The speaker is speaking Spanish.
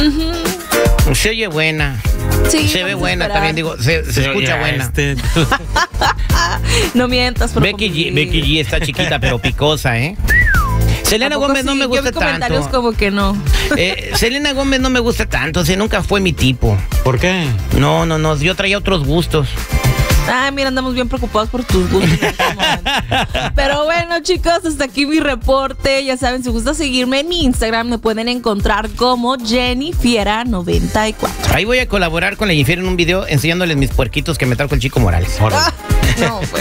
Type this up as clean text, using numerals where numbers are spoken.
Se oye buena. Sí, se ve buena esperar. también, digo, se escucha buena. No mientas, por favor. Becky G está chiquita pero picosa, ¿eh? Selena Gómez no me gusta Yo vi comentarios tanto. como que no. Selena Gómez no me gusta tanto, o sea, nunca fue mi tipo. ¿Por qué? No, yo traía otros gustos. Ay, mira, andamos bien preocupados por tus gustos en este momento. Pero bueno, chicos, hasta aquí mi reporte. Ya saben, si gusta seguirme en mi Instagram, me pueden encontrar como JennyFiera94. Ahí voy a colaborar con la Jennifer en un video enseñándoles mis puerquitos que me trajo el Chico Morales. No, pues.